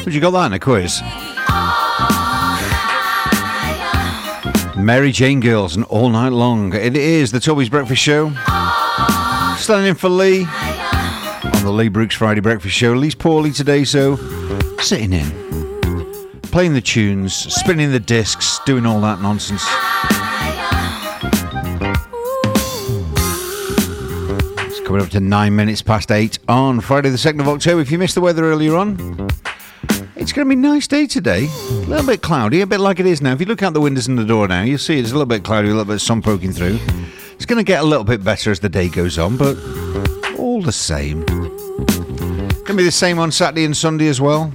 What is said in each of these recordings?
But you got that in a quiz. Mary Jane Girls and All Night Long. It is the Toby's Breakfast Show. Standing in for Lee on the Lee Brooks Friday Breakfast Show. Lee's poorly today, so sitting in, playing the tunes, spinning the discs, doing all that nonsense. It's coming up to 9 minutes past 8 on Friday the 2nd of October. If you missed the weather earlier on, it's going to be a nice day today. A little bit cloudy, a bit like it is now. If you look out the windows and the door now, you'll see it's a little bit cloudy, a little bit of sun poking through. It's going to get a little bit better as the day goes on, but all the same. Going to be the same on Saturday and Sunday as well.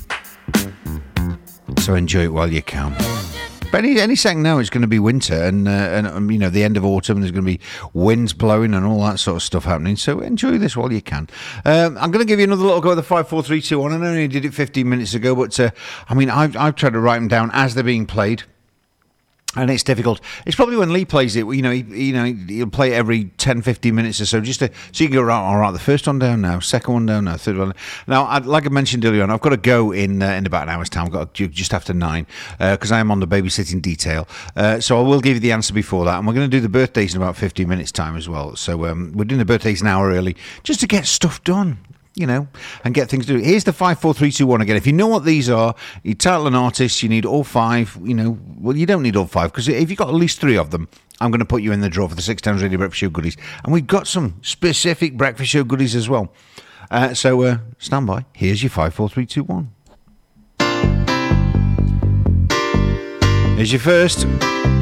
So enjoy it while you can. But any second now it's going to be winter and you know, the end of autumn, there's going to be winds blowing and all that sort of stuff happening. So enjoy this while you can. I'm going to give you another little go at the 5, 4, 3, 2, 1. I only did it 15 minutes ago, but I mean, I've tried to write them down as they're being played. And it's difficult. It's probably when Lee plays it, you know, he'll play it every 10, 15 minutes or so, just so you can go, all right, the first one down now, second one down now, third one. Now, like I mentioned earlier on, I've got to go in about an hour's time. I've got to, just after 9, because I am on the babysitting detail. So I will give you the answer before that. And we're going to do the birthdays in about 15 minutes' time as well. So we're doing the birthdays an hour early, just to get stuff done. You know, and get things to do. Here's the 5, 4, 3, 2, 1 again. If you know what these are, you title an artist, you need all 5, you know, well, you don't need all 5, because if you've got at least 3 of them, I'm going to put you in the draw for the 6 Times Radio Breakfast Show goodies. And we've got some specific Breakfast Show goodies as well. So stand by. Here's your 5, 4, 3, 2, 1. Here's your first.